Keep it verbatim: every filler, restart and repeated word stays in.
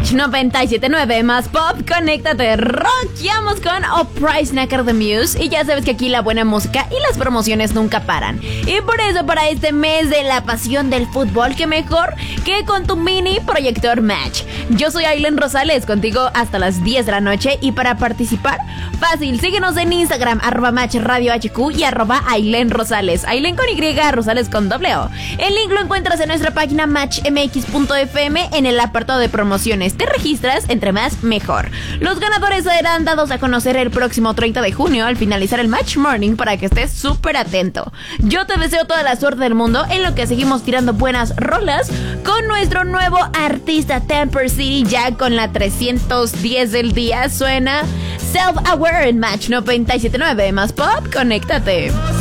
Match noventa y siete punto nueve más pop, conéctate, rockeamos con Oh Price Knacker de Muse. Y ya sabes que aquí la buena música y las promociones nunca paran. Y por eso para este mes de la pasión del fútbol, que mejor que con tu mini proyector Match. Yo soy Aileen Rosales, contigo hasta las diez de la noche. Y para participar, fácil, síguenos en Instagram, arroba Match Radio H Q y arroba Aileen Rosales. Aileen con Y, Rosales con doble O. El link lo encuentras en nuestra página match m x punto f m en el apartado de promociones. Te registras, entre más mejor. Los ganadores serán dados a conocer el próximo treinta de junio al finalizar el Match Morning, para que estés súper atento. Yo te deseo toda la suerte del mundo en lo que seguimos tirando buenas rolas con nuestro nuevo artista Temper City, ya con la trescientos diez del día. Suena Self Aware en Match noventa y siete punto nueve más pop, conéctate.